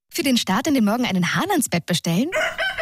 Für den Start in den Morgen einen Hahn ans Bett bestellen?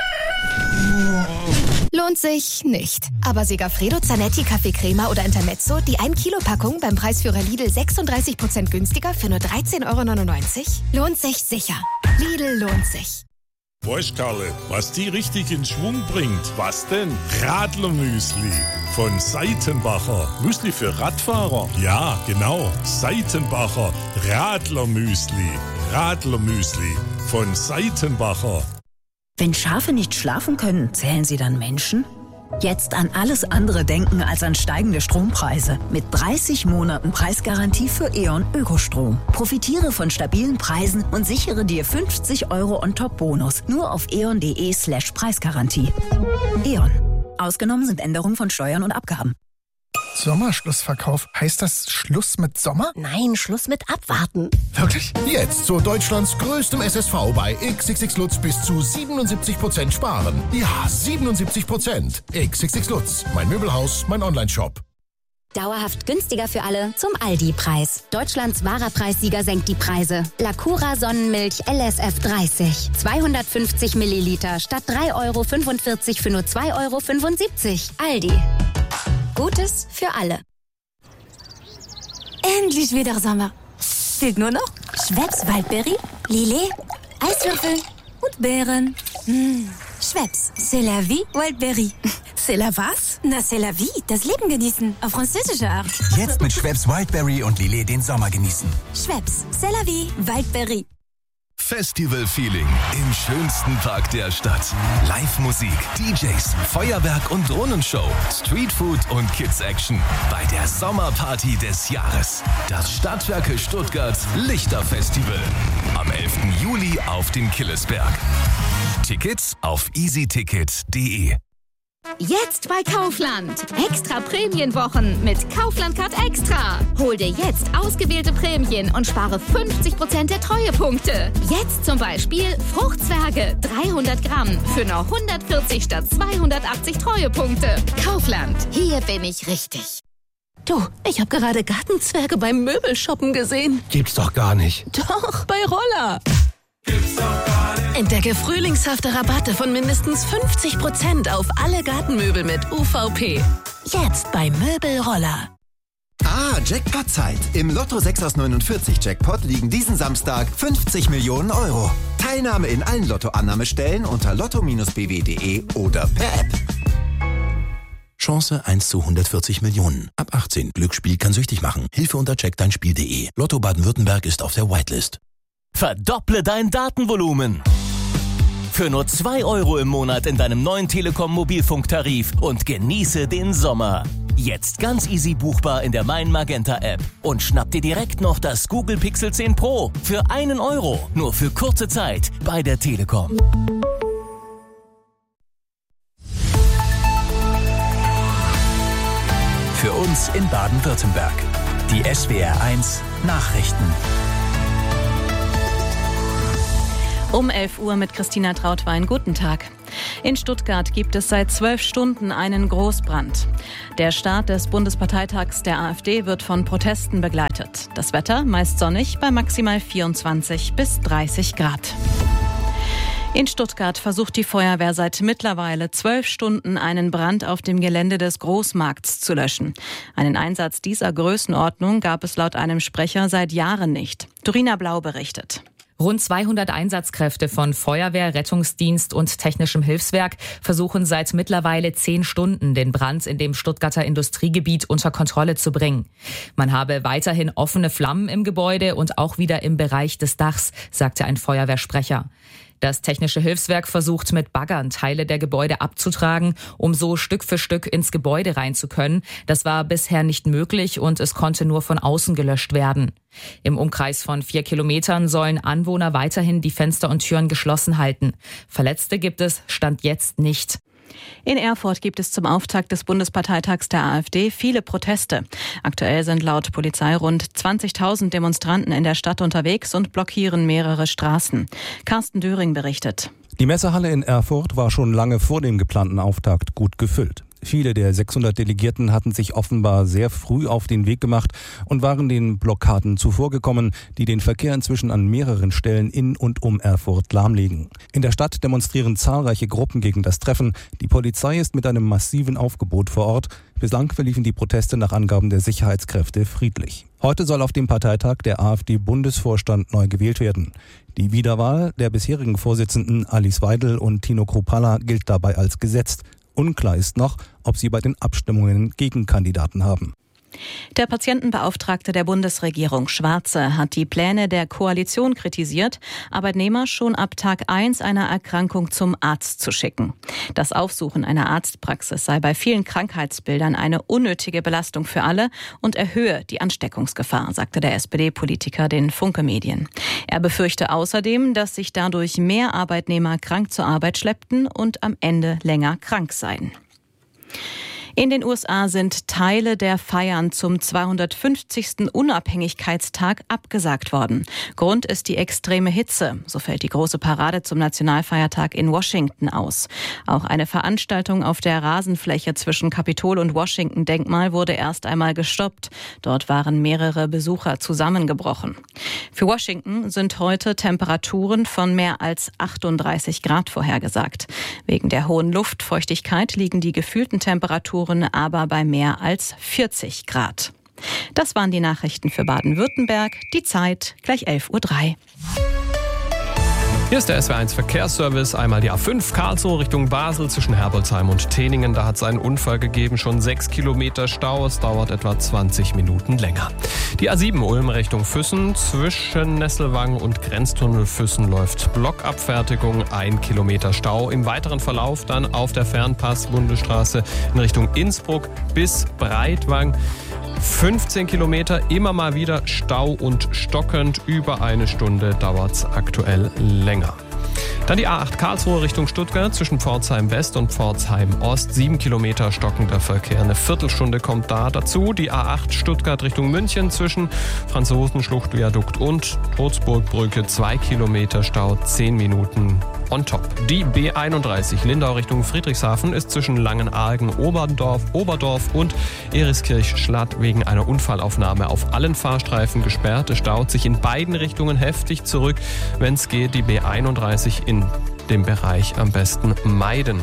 Lohnt sich nicht. Aber Segafredo, Zanetti, Kaffee Crema oder Intermezzo, die 1-Kilo-Packung beim Preisführer Lidl 36% günstiger für nur 13,99 €? Lohnt sich sicher. Lidl lohnt sich. Weißt Karle, was die richtig in Schwung bringt? Was denn? Radlermüsli von Seitenbacher. Müsli für Radfahrer? Ja, genau. Seitenbacher Radlermüsli. Radlermüsli von Seitenbacher. Wenn Schafe nicht schlafen können, zählen sie dann Menschen? Jetzt an alles andere denken als an steigende Strompreise. Mit 30 Monaten Preisgarantie für E.ON Ökostrom. Profitiere von stabilen Preisen und sichere dir 50 € On-Top-Bonus. Nur auf eon.de/Preisgarantie. E.ON. Ausgenommen sind Änderungen von Steuern und Abgaben. Sommerschlussverkauf. Heißt das Schluss mit Sommer? Nein, Schluss mit Abwarten. Wirklich? Jetzt zu Deutschlands größtem SSV bei XXX Lutz bis zu 77% sparen. Ja, 77%. XXX Lutz. Mein Möbelhaus, mein Onlineshop. Dauerhaft günstiger für alle zum Aldi-Preis. Deutschlands wahrer Preissieger senkt die Preise. Lacura Sonnenmilch LSF 30. 250 Milliliter statt 3,45 € für nur 2,75 €. Aldi. Gutes für alle. Endlich wieder Sommer. Fehlt nur noch Schweppes Waldberry, Lillet, Eiswürfel und Beeren. Schweppes, c'est la vie, Waldberry. C'est la was? Na, c'est la vie, das Leben genießen, auf französische Art. Jetzt mit Schweppes Wildberry und Lillet den Sommer genießen. Schweppes, c'est la vie, Waldberry. Festival-Feeling im schönsten Park der Stadt. Live-Musik, DJs, Feuerwerk und Drohnenshow, Streetfood und Kids-Action bei der Sommerparty des Jahres. Das Stadtwerke Stuttgart Lichterfestival. Am 11. Juli auf dem Killesberg. Tickets auf easyticket.de. Jetzt bei Kaufland. Extra Prämienwochen mit Kaufland Card Extra. Hol dir jetzt ausgewählte Prämien und spare 50% der Treuepunkte. Jetzt zum Beispiel Fruchtzwerge 300 Gramm für nur 140 statt 280 Treuepunkte. Kaufland, hier bin ich richtig. Du, ich habe gerade Gartenzwerge beim Möbelshoppen gesehen. Gibt's doch gar nicht. Doch, bei Roller. Gibt's doch gar nicht. Entdecke frühlingshafte Rabatte von mindestens 50% auf alle Gartenmöbel mit UVP. Jetzt bei Möbelroller. Jackpot-Zeit. Im Lotto 6 aus 49 Jackpot liegen diesen Samstag 50 Millionen €. Teilnahme in allen Lottoannahmestellen unter lotto-bw.de oder per App. Chance 1 zu 140 Millionen. Ab 18. Glücksspiel kann süchtig machen. Hilfe unter checkdeinspiel.de. Lotto Baden-Württemberg ist auf der Whitelist. Verdopple dein Datenvolumen. Für nur 2 € im Monat in deinem neuen Telekom-Mobilfunktarif und genieße den Sommer. Jetzt ganz easy buchbar in der Mein Magenta App. Und schnapp dir direkt noch das Google Pixel 10 Pro für 1 €. Nur für kurze Zeit bei der Telekom. Für uns in Baden-Württemberg. Die SWR1 Nachrichten. Um 11 Uhr mit Christina Trautwein. Guten Tag. In Stuttgart gibt es seit 12 Stunden einen Großbrand. Der Start des Bundesparteitags der AfD wird von Protesten begleitet. Das Wetter meist sonnig bei maximal 24 bis 30 Grad. In Stuttgart versucht die Feuerwehr seit mittlerweile 12 Stunden einen Brand auf dem Gelände des Großmarkts zu löschen. Einen Einsatz dieser Größenordnung gab es laut einem Sprecher seit Jahren nicht. Dorina Blau berichtet. Rund 200 Einsatzkräfte von Feuerwehr, Rettungsdienst und Technischem Hilfswerk versuchen seit mittlerweile 10 Stunden, den Brand in dem Stuttgarter Industriegebiet unter Kontrolle zu bringen. Man habe weiterhin offene Flammen im Gebäude und auch wieder im Bereich des Dachs, sagte ein Feuerwehrsprecher. Das Technische Hilfswerk versucht mit Baggern Teile der Gebäude abzutragen, um so Stück für Stück ins Gebäude rein zu können. Das war bisher nicht möglich und es konnte nur von außen gelöscht werden. Im Umkreis von 4 Kilometern sollen Anwohner weiterhin die Fenster und Türen geschlossen halten. Verletzte gibt es Stand jetzt nicht. In Erfurt gibt es zum Auftakt des Bundesparteitags der AfD viele Proteste. Aktuell sind laut Polizei rund 20.000 Demonstranten in der Stadt unterwegs und blockieren mehrere Straßen. Carsten Döring berichtet. Die Messehalle in Erfurt war schon lange vor dem geplanten Auftakt gut gefüllt. Viele der 600 Delegierten hatten sich offenbar sehr früh auf den Weg gemacht und waren den Blockaden zuvorgekommen, die den Verkehr inzwischen an mehreren Stellen in und um Erfurt lahmlegen. In der Stadt demonstrieren zahlreiche Gruppen gegen das Treffen. Die Polizei ist mit einem massiven Aufgebot vor Ort. Bislang verliefen die Proteste nach Angaben der Sicherheitskräfte friedlich. Heute soll auf dem Parteitag der AfD-Bundesvorstand neu gewählt werden. Die Wiederwahl der bisherigen Vorsitzenden Alice Weidel und Tino Kruppalla gilt dabei als gesetzt. Unklar ist noch, ob sie bei den Abstimmungen Gegenkandidaten haben. Der Patientenbeauftragte der Bundesregierung Schwarze hat die Pläne der Koalition kritisiert, Arbeitnehmer schon ab Tag 1 einer Erkrankung zum Arzt zu schicken. Das Aufsuchen einer Arztpraxis sei bei vielen Krankheitsbildern eine unnötige Belastung für alle und erhöhe die Ansteckungsgefahr, sagte der SPD-Politiker den Funke-Medien. Er befürchte außerdem, dass sich dadurch mehr Arbeitnehmer krank zur Arbeit schleppten und am Ende länger krank seien. In den USA sind Teile der Feiern zum 250. Unabhängigkeitstag abgesagt worden. Grund ist die extreme Hitze. So fällt die große Parade zum Nationalfeiertag in Washington aus. Auch eine Veranstaltung auf der Rasenfläche zwischen Kapitol und Washington-Denkmal wurde erst einmal gestoppt. Dort waren mehrere Besucher zusammengebrochen. Für Washington sind heute Temperaturen von mehr als 38 Grad vorhergesagt. Wegen der hohen Luftfeuchtigkeit liegen die gefühlten Temperaturen aber bei mehr als 40 Grad. Das waren die Nachrichten für Baden-Württemberg. Die Zeit gleich 11:03 Uhr. Hier ist der SWR1 Verkehrsservice. Einmal die A5 Karlsruhe Richtung Basel zwischen Herbolzheim und Teningen. Da hat es einen Unfall gegeben, schon 6 Kilometer Stau. Es dauert etwa 20 Minuten länger. Die A7 Ulm Richtung Füssen zwischen Nesselwang und Grenztunnel Füssen läuft Blockabfertigung, 1 Kilometer Stau. Im weiteren Verlauf dann auf der Fernpass-Bundesstraße in Richtung Innsbruck bis Breitwang. 15 Kilometer, immer mal wieder Stau und stockend. Über eine Stunde dauert es aktuell länger. Dann die A8 Karlsruhe Richtung Stuttgart zwischen Pforzheim West und Pforzheim Ost. 7 Kilometer stockender Verkehr. Eine Viertelstunde kommt da dazu. Die A8 Stuttgart Richtung München zwischen Franzosenschlucht-Viadukt und Trutzburgbrücke. 2 Kilometer Stau, 10 Minuten on top. Die B31 Lindau Richtung Friedrichshafen ist zwischen Langenargen, Oberdorf und Eriskirch-Schlatt wegen einer Unfallaufnahme auf allen Fahrstreifen gesperrt. Es staut sich in beiden Richtungen heftig zurück. Wenn es geht, die B31 in dem Bereich am besten meiden.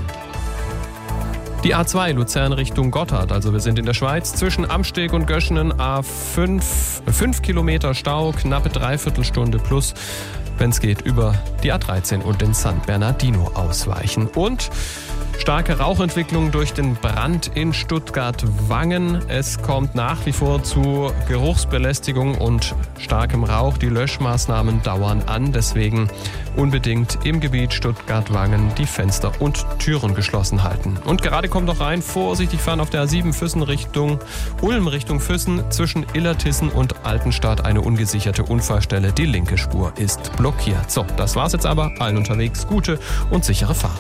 Die A2 Luzern Richtung Gotthard, also wir sind in der Schweiz, zwischen Amsteg und Göschenen A5, 5 Kilometer Stau, knappe Dreiviertelstunde plus, wenn es geht, über die A13 und den San Bernardino ausweichen. Und starke Rauchentwicklung durch den Brand in Stuttgart-Wangen. Es kommt nach wie vor zu Geruchsbelästigung und starkem Rauch. Die Löschmaßnahmen dauern an. Deswegen unbedingt im Gebiet Stuttgart-Wangen die Fenster und Türen geschlossen halten. Und gerade kommt noch rein, vorsichtig fahren auf der A7 Füssen Richtung Ulm Richtung Füssen zwischen Illertissen und Altenstadt eine ungesicherte Unfallstelle. Die linke Spur ist blockiert. So, das war's jetzt aber. Allen unterwegs gute und sichere Fahrt.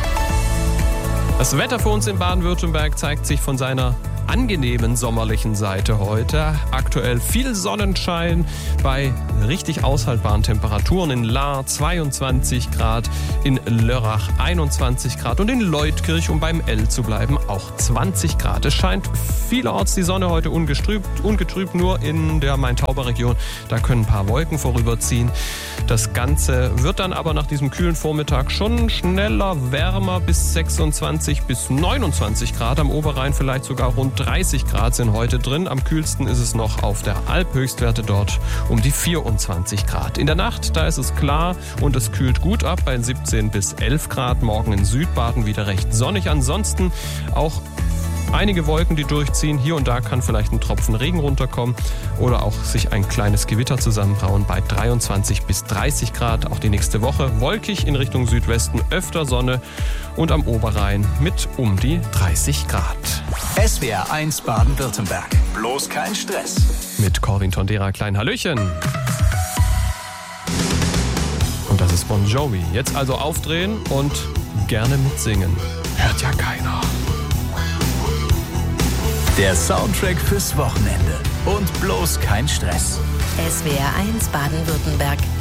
Das Wetter für uns in Baden-Württemberg zeigt sich von seiner angenehmen sommerlichen Seite heute. Aktuell viel Sonnenschein bei richtig aushaltbaren Temperaturen. In Lahr 22 Grad, in Lörrach 21 Grad und in Leutkirch, um beim L zu bleiben, auch 20 Grad. Es scheint vielerorts die Sonne heute ungetrübt, nur in der Main-Tauber-Region. Da können ein paar Wolken vorüberziehen. Das Ganze wird dann aber nach diesem kühlen Vormittag schon schneller wärmer, bis 26 bis 29 Grad. Am Oberrhein vielleicht sogar rund 30 Grad sind heute drin. Am kühlsten ist es noch auf der Alp, Höchstwerte dort um die 24 Grad. In der Nacht, da ist es klar und es kühlt gut ab bei 17 bis 11 Grad. Morgen in Südbaden wieder recht sonnig. Ansonsten auch einige Wolken, die durchziehen. Hier und da kann vielleicht ein Tropfen Regen runterkommen oder auch sich ein kleines Gewitter zusammenbrauen bei 23 bis 30 Grad. Auch die nächste Woche wolkig in Richtung Südwesten, öfter Sonne und am Oberrhein mit um die 30 Grad. SWR1 Baden-Württemberg. Bloß kein Stress. Mit Corwin Tondera, klein Hallöchen. Und das ist Bon Jovi. Jetzt also aufdrehen und gerne mitsingen. Hört ja keiner. Der Soundtrack fürs Wochenende. Und bloß kein Stress. SWR1 Baden-Württemberg.